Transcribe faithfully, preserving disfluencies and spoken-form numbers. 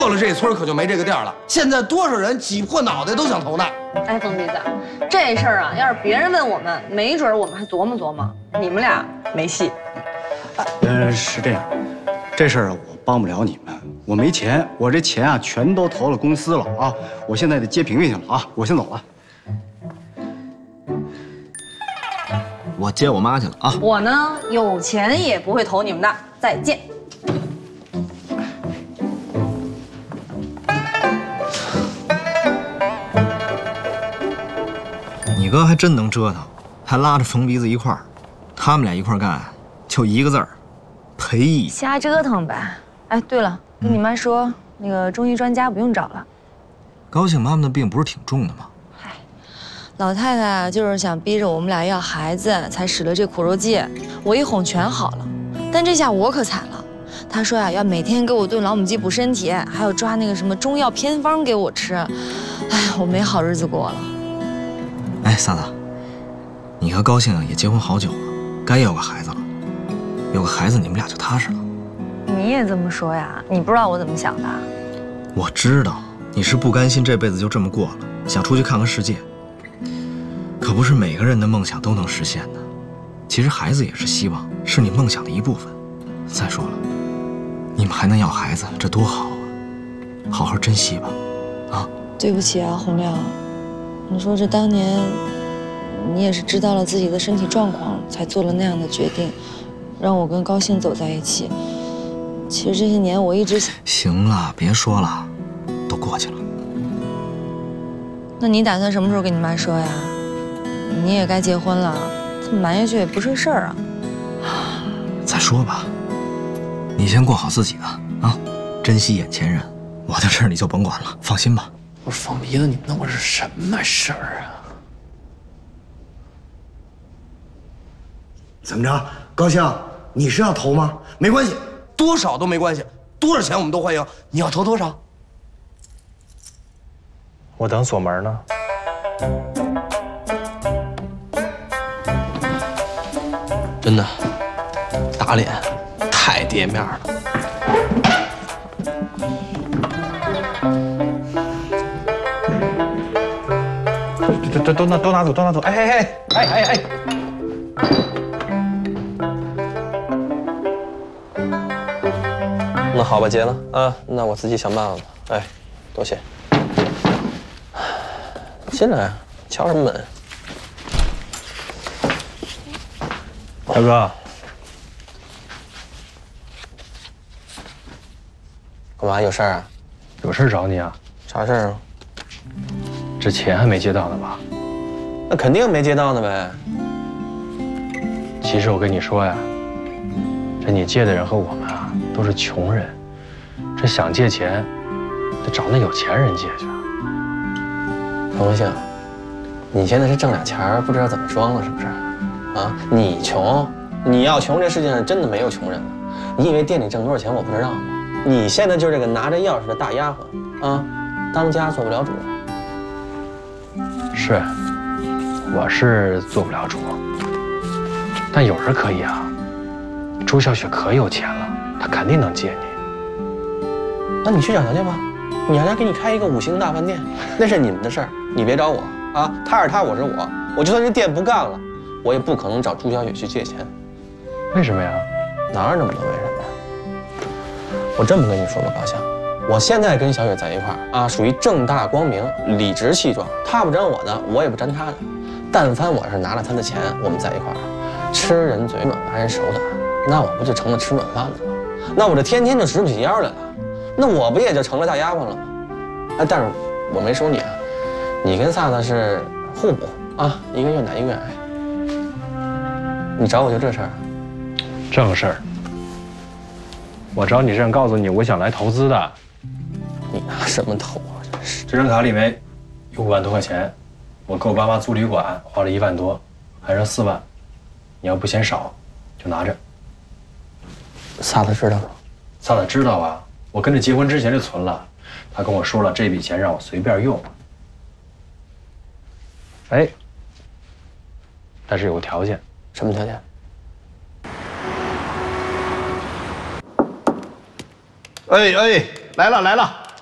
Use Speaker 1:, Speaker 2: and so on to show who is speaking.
Speaker 1: 过了这村可就没这个店了。现在多少人挤破脑袋都想投呢？
Speaker 2: 哎，疯鼻子，这事儿啊，要是别人问我们，没准我们还琢磨琢磨。你们俩没戏。
Speaker 3: 呃，是这样，这事儿啊，我帮不了你们，我没钱，我这钱啊全都投了公司了啊，我现在得接平平去了啊，我先走了。
Speaker 4: 我接我妈去了啊。
Speaker 2: 我呢，有钱也不会投你们的。再见。
Speaker 4: 你哥还真能折腾，还拉着疯鼻子一块儿，他们俩一块儿干，就一个字儿，赔义。
Speaker 5: 瞎折腾呗。哎，对了，跟你妈说，嗯、那个中医专家不用找了。
Speaker 4: 高兴妈妈的病不是挺重的吗？
Speaker 5: 嗨，老太太啊，就是想逼着我们俩要孩子，才使了这苦肉计。我一哄全好了，但这下我可惨了。她说呀、啊，要每天给我炖老母鸡补身体，还要抓那个什么中药偏方给我吃。哎，我没好日子过了。
Speaker 4: 哎，萨达，你和高兴也结婚好久了，该要个孩子了。有个孩子，你们俩就踏实了。
Speaker 5: 你也这么说呀？你不知道我怎么想的？
Speaker 4: 我知道你是不甘心这辈子就这么过了，想出去看看世界。可不是每个人的梦想都能实现的。其实孩子也是希望，是你梦想的一部分。再说了，你们还能要孩子，这多好啊！好好珍惜吧，啊！
Speaker 5: 对不起啊，洪亮。 你说这当年，你也是知道了自己的身体状况，才做了那样的决定，让我跟高兴走在一起。其实这些年我一直想……
Speaker 4: 行了，别说了，都过去了。
Speaker 5: 那你打算什么时候跟你妈说呀？你也该结婚了，这么瞒下去也不是事儿啊。
Speaker 4: 再说吧，你先过好自己的啊，珍惜眼前人。我的事你就甭管了，放心吧。
Speaker 1: 我说疯鼻子，你弄的是什么事儿啊？
Speaker 6: 怎么着，高兴？你是要投吗？
Speaker 1: 没关系，多少都没关系，多少钱我们都欢迎。你要投多少？
Speaker 7: 我等锁门呢。
Speaker 1: 真的，打脸，太跌面了。
Speaker 7: 都都都拿都拿走，都拿走！哎哎哎哎哎哎！
Speaker 8: 那好吧，结了啊，那我自己想办法吧。哎，多谢。进来，敲什么门？
Speaker 7: 大哥，
Speaker 8: 干嘛？有事儿啊？
Speaker 7: 有事找你啊？
Speaker 8: 啥事儿啊？
Speaker 7: 这钱还没接到呢吧？
Speaker 8: 那肯定没接到呢呗。
Speaker 7: 其实我跟你说呀，这你借的人和我们啊都是穷人，这想借钱，得找那有钱人借去。
Speaker 8: 高兴，你现在是挣俩钱儿，不知道怎么装了是不是？啊，你穷，你要穷，这世界上真的没有穷人了。你以为店里挣多少钱我不知道吗？你现在就是这个拿着钥匙的大丫鬟啊，当家做不了主。
Speaker 7: 是，我是做不了主，但有人可以啊。朱小雪可有钱了，她肯定能借你。
Speaker 8: 那你去找她去吧，你让她给你开一个五星大饭店，那是你们的事儿，你别找我啊。她是她，我是我，我就算这店不干了，我也不可能找朱小雪去借钱。
Speaker 7: 为什么呀？
Speaker 8: 哪有那么多为什么呀？我这么跟你说吧，高翔。 我现在跟小雪在一块儿啊，属于正大光明、理直气壮，她不沾我的，我也不沾她的。但凡我是拿了她的钱，我们在一块儿，吃人嘴软，挨人手打，那我不就成了吃软饭的了？那我这天天就直不起腰来了，那我不也就成了大丫鬟了吗？哎，但是我没说你啊，你跟萨萨是互补啊，一个愿打一个愿挨。你找我就这事儿？
Speaker 7: 正事儿。我找你是想告诉你，我想来投资的。
Speaker 8: 你拿什么投啊？真是！
Speaker 7: 这张卡里面有五万多块钱，我给我爸妈租旅馆花了一万多，还剩四万。你要不嫌少，就拿着。
Speaker 8: 萨子知道吗？
Speaker 7: 萨子知道啊，我跟着结婚之前就存了。他跟我说了，这笔钱让我随便用。哎，但是有个条件。
Speaker 8: 什么条件？
Speaker 3: 哎哎，来了来了。